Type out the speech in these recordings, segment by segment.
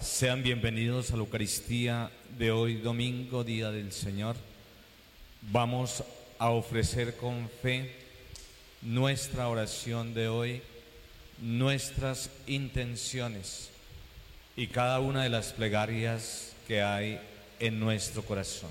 Sean bienvenidos a la Eucaristía de hoy, domingo, Día del Señor. Vamos a ofrecer con fe nuestra oración de hoy, nuestras intenciones y cada una de las plegarias que hay en nuestro corazón.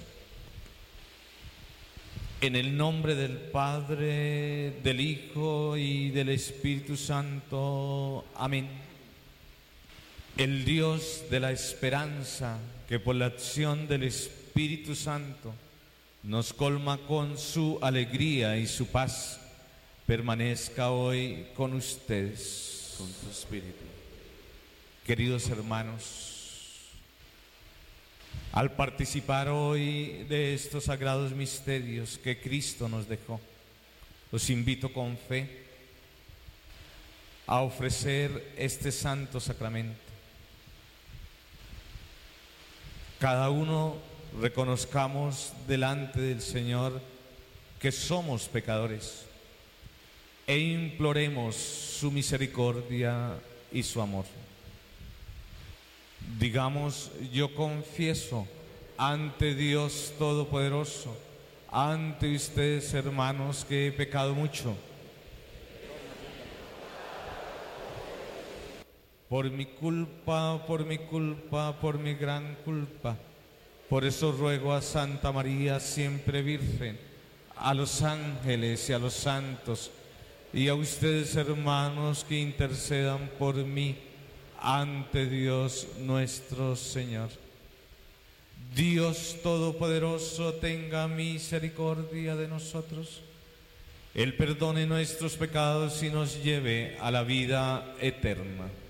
En el nombre del Padre, del Hijo y del Espíritu Santo. Amén. El Dios de la esperanza, que por la acción del Espíritu Santo nos colma con su alegría y su paz, permanezca hoy con ustedes. Con tu espíritu. Queridos hermanos, al participar hoy de estos sagrados misterios que Cristo nos dejó, los invito con fe a ofrecer este santo sacramento. Cada uno reconozcamos delante del Señor que somos pecadores e imploremos su misericordia y su amor. Digamos: yo confieso ante Dios Todopoderoso, ante ustedes, hermanos, que he pecado mucho por mi culpa, por mi gran culpa. Por eso ruego a Santa María, siempre Virgen, a los ángeles y a los santos, y a ustedes, hermanos, que intercedan por mí ante Dios nuestro Señor. Dios Todopoderoso, tenga misericordia de nosotros. Él perdone nuestros pecados y nos lleve a la vida eterna.